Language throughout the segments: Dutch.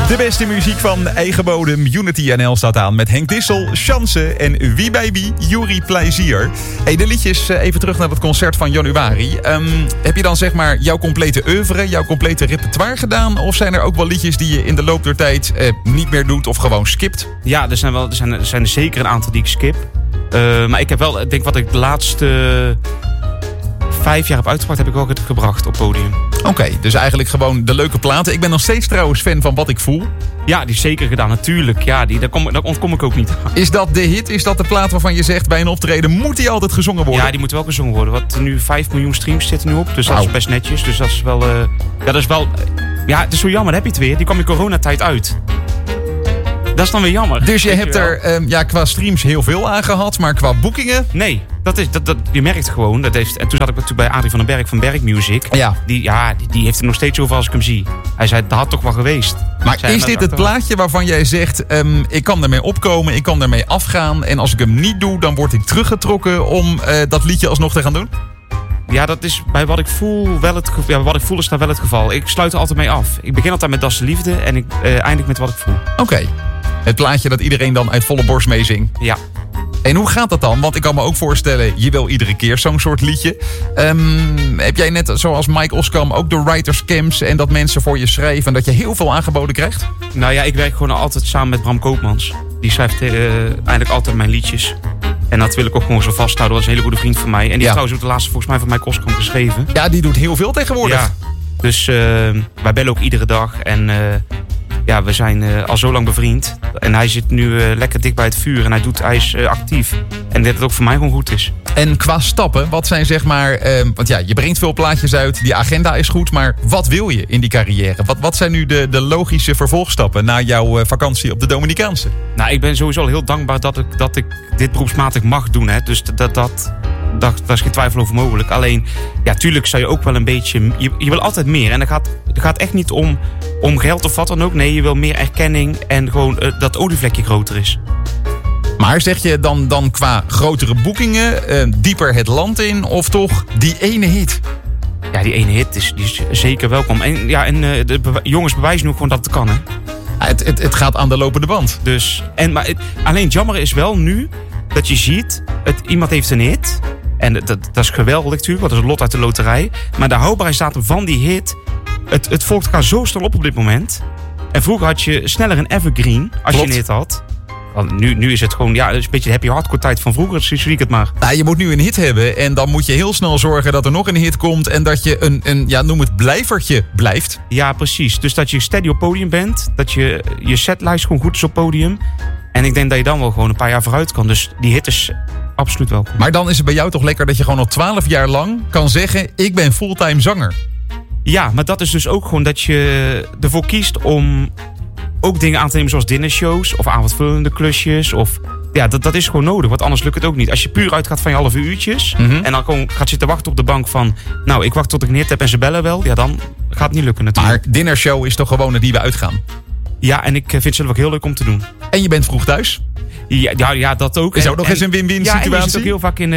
De beste muziek van eigen bodem. Unity NL staat aan met Henk Dissel, Chance en wie bij wie, Juri Plezier. Hey, de liedjes, even terug naar het concert van januari. Heb je dan zeg maar jouw complete oeuvre, jouw complete repertoire gedaan? Of zijn er ook wel liedjes die je in de loop der tijd niet meer doet of gewoon skipt? Ja, er zijn er zeker een aantal die ik skip. Maar ik heb wel, ik denk wat ik de laatste 5 jaar heb uitgebracht, heb ik wel gebracht op podium. Oké, dus eigenlijk gewoon de leuke platen. Ik ben nog steeds trouwens fan van Wat ik voel. Ja, die is zeker gedaan, natuurlijk. Ja, daar ontkom ik ook niet aan. Is dat de hit? Is dat de plaat waarvan je zegt bij een optreden moet die altijd gezongen worden? Ja, die moet wel gezongen worden. Wat nu 5 miljoen streams zitten nu op. Dus dat is best netjes. Dus dat is wel... Ja, het is zo jammer, heb je het weer. Die kwam in coronatijd uit. Dat is dan weer jammer. Dus je hebt er qua streams heel veel aan gehad, maar qua boekingen? Nee, je merkt gewoon. En toen zat ik natuurlijk bij Adrie van den Berg van Berg Music. Ja. Die heeft het nog steeds over als ik hem zie. Hij zei, dat had toch wel geweest. Maar is dit het plaatje waarvan jij zegt, ik kan ermee opkomen, ik kan ermee afgaan. En als ik hem niet doe, dan word ik teruggetrokken om dat liedje alsnog te gaan doen? Ja, dat is bij Wat ik voel wel het geval. Ja, Wat ik voel is daar wel het geval. Ik sluit er altijd mee af. Ik begin altijd met Das de Liefde en ik eindig met Wat ik voel. Oké. Het plaatje dat iedereen dan uit volle borst meezingt. Ja. En hoe gaat dat dan? Want ik kan me ook voorstellen, je wil iedere keer zo'n soort liedje. Heb jij net zoals Mike Oskam ook de writers camps en dat mensen voor je schrijven en dat je heel veel aangeboden krijgt? Nou ja, ik werk gewoon altijd samen met Bram Koopmans. Die schrijft eigenlijk altijd mijn liedjes. En dat wil ik ook gewoon zo vasthouden. Dat is een hele goede vriend van mij. En die heeft trouwens ook de laatste volgens mij van Mike Oskam geschreven. Ja, die doet heel veel tegenwoordig. Ja. Dus wij bellen ook iedere dag. En we zijn al zo lang bevriend. En hij zit nu lekker dik bij het vuur. En hij is actief. En dat het ook voor mij gewoon goed is. En qua stappen, wat zijn zeg maar... want ja, je brengt veel plaatjes uit. Die agenda is goed. Maar wat wil je in die carrière? Wat zijn nu de logische vervolgstappen na jouw vakantie op de Dominicaanse? Nou, ik ben sowieso al heel dankbaar dat ik dit beroepsmatig mag doen. Hè. Dus daar is geen twijfel over mogelijk. Alleen, ja, tuurlijk zou je ook wel een beetje... Je wil altijd meer. En dat gaat echt niet om geld of wat dan ook. Nee, je wil meer erkenning en gewoon dat olievlekje groter is. Maar zeg je dan qua grotere boekingen, dieper het land in of toch die ene hit? Ja, die ene hit die is zeker welkom. En de jongens bewijzen nu gewoon dat het kan, hè. Het gaat aan de lopende band. Dus, alleen het jammer is wel nu dat je ziet, iemand heeft een hit. En dat is geweldig natuurlijk, want dat is een lot uit de loterij. Maar de houdbaarheidsdatum van die hit, het volgt elkaar zo snel op dit moment. En vroeger had je sneller een evergreen als je een hit had. Nu is het gewoon, het is een beetje de happy hardcore tijd van vroeger, dus zie ik het maar. Nou, je moet nu een hit hebben en dan moet je heel snel zorgen dat er nog een hit komt en dat je noem het blijvertje blijft. Ja, precies. Dus dat je steady op podium bent, dat je setlijst gewoon goed is op podium. En ik denk dat je dan wel gewoon een paar jaar vooruit kan. Dus die hit is absoluut welkom. Maar dan is het bij jou toch lekker dat je gewoon al 12 jaar lang kan zeggen, ik ben fulltime zanger. Ja, maar dat is dus ook gewoon dat je ervoor kiest om ook dingen aan te nemen zoals dinnershows of avondvullende klusjes. Ja, dat is gewoon nodig, want anders lukt het ook niet. Als je puur uitgaat van je halve uurtjes en dan gewoon gaat zitten wachten op de bank van, nou, ik wacht tot ik een hit heb en ze bellen wel. Ja, dan gaat het niet lukken natuurlijk. Maar dinnershow is toch gewoon die we uitgaan? Ja, en ik vind het zelf ook heel leuk om te doen. En je bent vroeg thuis? Ja, dat ook. Is ook nog eens een win-win situatie? Ja, je zit ook heel vaak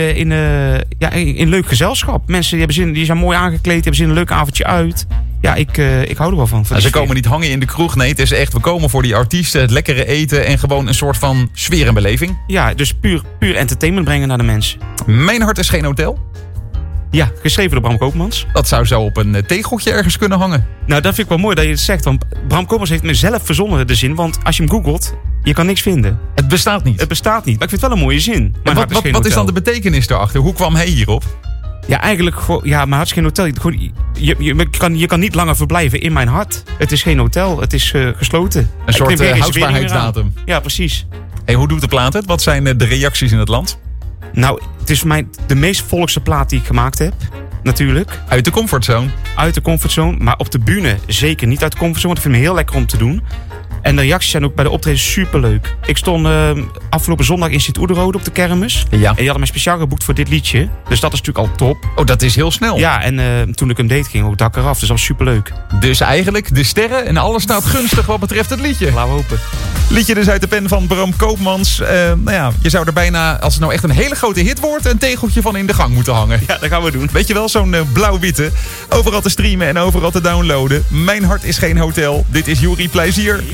in leuk gezelschap. Mensen die zijn mooi aangekleed, hebben zin in een leuk avondje uit. Ja, ik hou er wel van. Ze komen niet hangen in de kroeg. Nee, het is echt, we komen voor die artiesten, het lekkere eten en gewoon een soort van sfeer en beleving. Ja, dus puur entertainment brengen naar de mensen. Mijn hart is geen hotel. Ja, geschreven door Bram Koopmans. Dat zou zo op een tegeltje ergens kunnen hangen. Nou, dat vind ik wel mooi dat je het zegt. Want Bram Koopmans heeft me zelf verzonnen de zin. Want als je hem googelt, je kan niks vinden. Het bestaat niet. Het bestaat niet, maar ik vind het wel een mooie zin. Wat is dan de betekenis daarachter? Hoe kwam hij hierop? Ja, eigenlijk gewoon, maar het is geen hotel. Je kan niet langer verblijven in mijn hart. Het is geen hotel, het is gesloten. Een soort houdbaarheidsdatum. Ja, precies. En hoe doet de plaat het? Wat zijn de reacties in het land? Nou, het is voor mij de meest volkse plaat die ik gemaakt heb. Natuurlijk. Uit de comfortzone. Uit de comfortzone, maar op de bühne zeker niet uit de comfortzone. Want ik vind het heel lekker om te doen. En de reacties zijn ook bij de optredens superleuk. Ik stond afgelopen zondag in Sint-Oederode op de kermis. Ja. En die hadden mij speciaal geboekt voor dit liedje. Dus dat is natuurlijk al top. Oh, dat is heel snel. Ja, en toen ik hem deed ging ook het dak eraf. Dus dat was superleuk. Dus eigenlijk de sterren en alles staat gunstig wat betreft het liedje. Laten we hopen. Liedje dus uit de pen van Bram Koopmans. Je zou er bijna, als het nou echt een hele grote hit wordt, een tegeltje van in de gang moeten hangen. Ja, dat gaan we doen. Weet je wel, zo'n blauw-witte. Overal te streamen en overal te downloaden. Mijn hart is geen hotel. Dit is Juri Plezier.